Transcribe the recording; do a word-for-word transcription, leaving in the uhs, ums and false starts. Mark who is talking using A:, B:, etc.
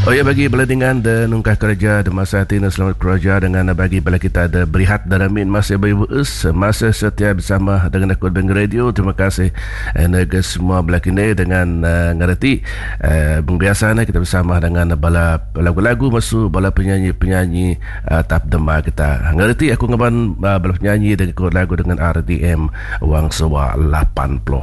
A: Oh ya, bagi beladingan dan nungkah kerja dan masa tina selamat kerja dengan bagi bala kita ada berihat dan amin masa ibu us masa setia bersama dengan aku Bang Radio. Terima kasih eh, naga semua bala kini dengan uh, ngerti uh, biasa kita bersama dengan bala lagu-lagu masuk bala penyanyi-penyanyi uh, tap dema kita. Ngerti aku ngaban uh, bala penyanyi dengan lagu dengan R D M Wang Sewa lapan puluh.